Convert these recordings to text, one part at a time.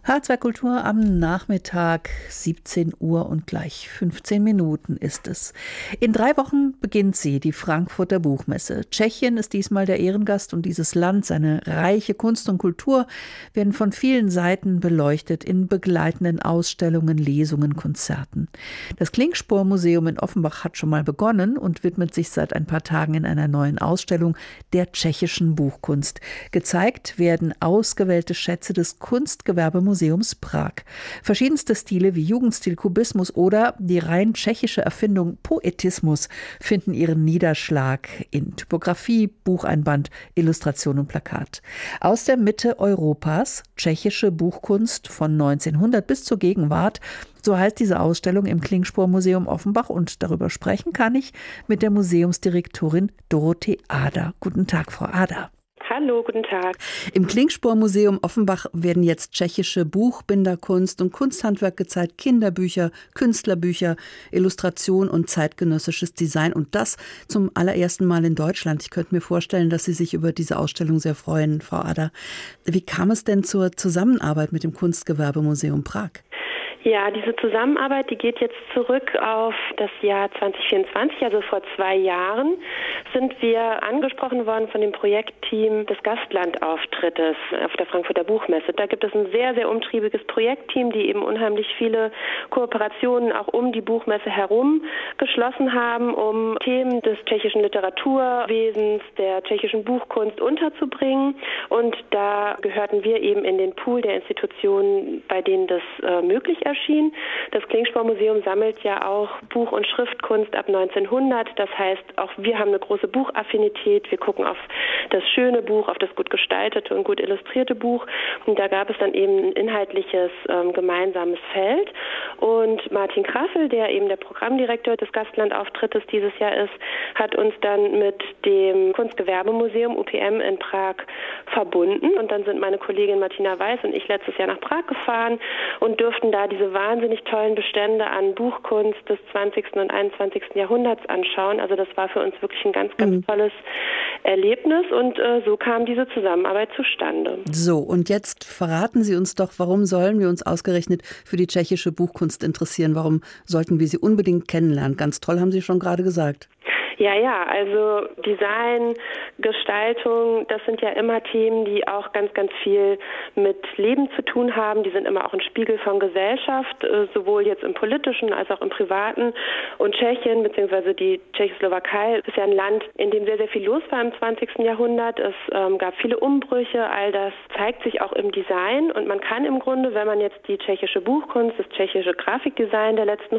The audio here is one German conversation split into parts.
H2 Kultur am Nachmittag, 17 Uhr und gleich 15 Minuten ist es. In 3 Wochen beginnt sie, die Frankfurter Buchmesse. Tschechien ist diesmal der Ehrengast und dieses Land, seine reiche Kunst und Kultur, werden von vielen Seiten beleuchtet in begleitenden Ausstellungen, Lesungen, Konzerten. Das Klingspor-Museum in Offenbach hat schon mal begonnen und widmet sich seit ein paar Tagen in einer neuen Ausstellung der tschechischen Buchkunst. Gezeigt werden ausgewählte Schätze des Kunstgewerbemuseums Prag. Verschiedenste Stile wie Jugendstil, Kubismus oder die rein tschechische Erfindung Poetismus finden ihren Niederschlag in Typografie, Bucheinband, Illustration und Plakat. Aus der Mitte Europas, tschechische Buchkunst von 1900 bis zur Gegenwart, so heißt diese Ausstellung im Klingspor-Museum Offenbach, und darüber sprechen kann ich mit der Museumsdirektorin Dorothee Ader. Guten Tag, Frau Ader. Hallo, guten Tag. Im Klingspor-Museum Offenbach werden jetzt tschechische Buchbinderkunst und Kunsthandwerk gezeigt, Kinderbücher, Künstlerbücher, Illustration und zeitgenössisches Design, und das zum allerersten Mal in Deutschland. Ich könnte mir vorstellen, dass Sie sich über diese Ausstellung sehr freuen, Frau Ader. Wie kam es denn zur Zusammenarbeit mit dem Kunstgewerbemuseum Prag? Ja, diese Zusammenarbeit, die geht jetzt zurück auf das Jahr 2024, also vor 2 Jahren sind wir angesprochen worden von dem Projektteam des Gastlandauftrittes auf der Frankfurter Buchmesse. Da gibt es ein sehr, sehr umtriebiges Projektteam, die eben unheimlich viele Kooperationen auch um die Buchmesse herum geschlossen haben, um Themen des tschechischen Literaturwesens, der tschechischen Buchkunst unterzubringen. Und da gehörten wir eben in den Pool der Institutionen, bei denen das möglich erschien. Das Klingspor-Museum sammelt ja auch Buch- und Schriftkunst ab 1900. Das heißt, auch wir haben eine große Buchaffinität. Wir gucken auf das schöne Buch, auf das gut gestaltete und gut illustrierte Buch. Und da gab es dann eben ein inhaltliches gemeinsames Feld. Und Martin Kraffel, der eben der Programmdirektor des Gastlandauftrittes dieses Jahr ist, hat uns dann mit dem Kunstgewerbemuseum UPM in Prag verbunden. Und dann sind meine Kollegin Martina Weiß und ich letztes Jahr nach Prag gefahren und durften da diese wahnsinnig tollen Bestände an Buchkunst des 20. und 21. Jahrhunderts anschauen. Also das war für uns wirklich ein ganz, ganz tolles Erlebnis, und so kam diese Zusammenarbeit zustande. So, und jetzt verraten Sie uns doch, warum sollen wir uns ausgerechnet für die tschechische Buchkunst interessieren? Warum sollten wir sie unbedingt kennenlernen? Ganz toll, haben Sie schon gerade gesagt. Ja, also Design, Gestaltung, das sind ja immer Themen, die auch ganz, ganz viel mit Leben zu tun haben. Die sind immer auch ein Spiegel von Gesellschaft, sowohl jetzt im politischen als auch im privaten. Und Tschechien bzw. die Tschechoslowakei ist ja ein Land, in dem sehr, sehr viel los war im 20. Jahrhundert. Es gab viele Umbrüche, all das zeigt sich auch im Design. Und man kann im Grunde, wenn man jetzt die tschechische Buchkunst, das tschechische Grafikdesign der letzten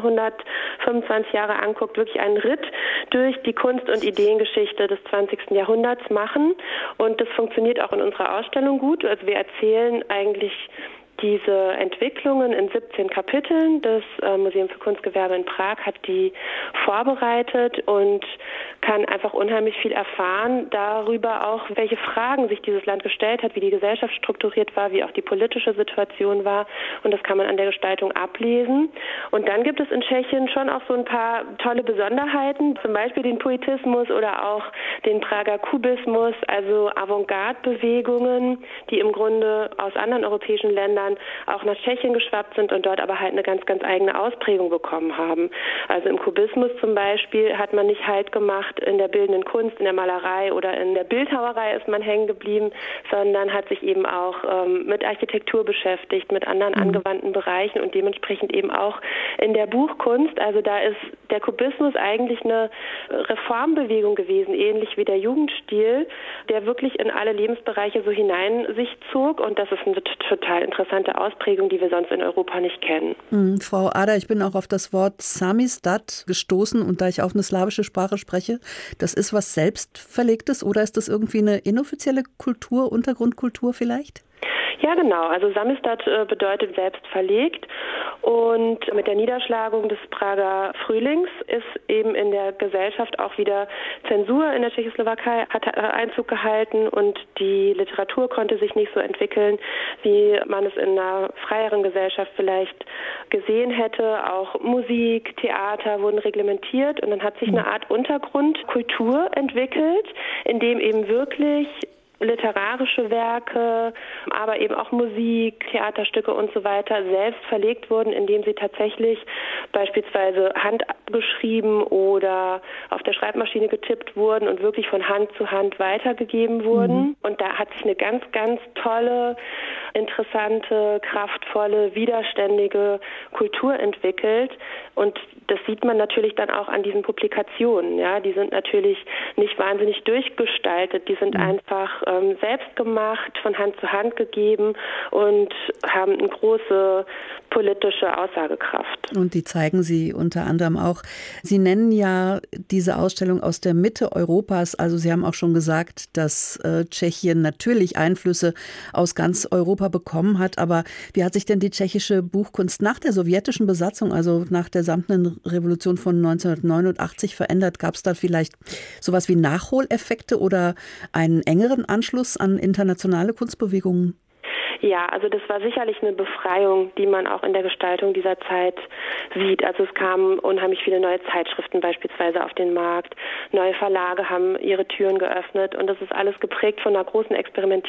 125 Jahre anguckt, wirklich einen Ritt durch die Kunst- und Ideengeschichte des 20. Jahrhunderts machen. Und das funktioniert auch in unserer Ausstellung gut. Also wir erzählen eigentlich diese Entwicklungen in 17 Kapiteln. Das Museum für Kunstgewerbe in Prag hat die vorbereitet und kann einfach unheimlich viel erfahren darüber auch, welche Fragen sich dieses Land gestellt hat, wie die Gesellschaft strukturiert war, wie auch die politische Situation war. Und das kann man an der Gestaltung ablesen. Und dann gibt es in Tschechien schon auch so ein paar tolle Besonderheiten, zum Beispiel den Poetismus oder auch den Prager Kubismus, also Avantgarde-Bewegungen, die im Grunde aus anderen europäischen Ländern auch nach Tschechien geschwappt sind und dort aber halt eine ganz, ganz eigene Ausprägung bekommen haben. Also im Kubismus zum Beispiel hat man nicht Halt gemacht in der bildenden Kunst, in der Malerei oder in der Bildhauerei ist man hängen geblieben, sondern hat sich eben auch mit Architektur beschäftigt, mit anderen angewandten Bereichen und dementsprechend eben auch in der Buchkunst. Also da ist der Kubismus eigentlich eine Reformbewegung gewesen, ähnlich wie der Jugendstil, der wirklich in alle Lebensbereiche so hinein sich zog, und das ist eine total interessante Ausprägung, die wir sonst in Europa nicht kennen. Frau Ader, ich bin auch auf das Wort Samizdat gestoßen, und da ich auch eine slawische Sprache spreche, das ist was Selbstverlegtes, oder ist das irgendwie eine inoffizielle Kultur, Untergrundkultur vielleicht? Ja, genau. Also Samizdat bedeutet selbst verlegt, und mit der Niederschlagung des Prager Frühlings ist eben in der Gesellschaft auch wieder Zensur in der Tschechoslowakei hat Einzug gehalten, und die Literatur konnte sich nicht so entwickeln, wie man es in einer freieren Gesellschaft vielleicht gesehen hätte. Auch Musik, Theater wurden reglementiert, und dann hat sich eine Art Untergrundkultur entwickelt, in dem eben wirklich literarische Werke, aber eben auch Musik, Theaterstücke und so weiter selbst verlegt wurden, indem sie tatsächlich beispielsweise handgeschrieben oder auf der Schreibmaschine getippt wurden und wirklich von Hand zu Hand weitergegeben wurden. Und da hat sich eine ganz, ganz tolle, interessante, kraftvolle, widerständige Kultur entwickelt. Und das sieht man natürlich dann auch an diesen Publikationen. Ja, die sind natürlich nicht wahnsinnig durchgestaltet, die sind einfach selbst gemacht, von Hand zu Hand gegeben und haben eine große politische Aussagekraft. Und die zeigen Sie unter anderem auch. Sie nennen ja diese Ausstellung aus der Mitte Europas. Also Sie haben auch schon gesagt, dass Tschechien natürlich Einflüsse aus ganz Europa bekommen hat. Aber wie hat sich denn die tschechische Buchkunst nach der sowjetischen Besatzung, also nach der samtenen Revolution von 1989 verändert? Gab es da vielleicht sowas wie Nachholeffekte oder einen engeren Anschluss an internationale Kunstbewegungen? Ja, also das war sicherlich eine Befreiung, die man auch in der Gestaltung dieser Zeit sieht. Also es kamen unheimlich viele neue Zeitschriften beispielsweise auf den Markt. Neue Verlage haben ihre Türen geöffnet und das ist alles geprägt von einer großen Experimentierung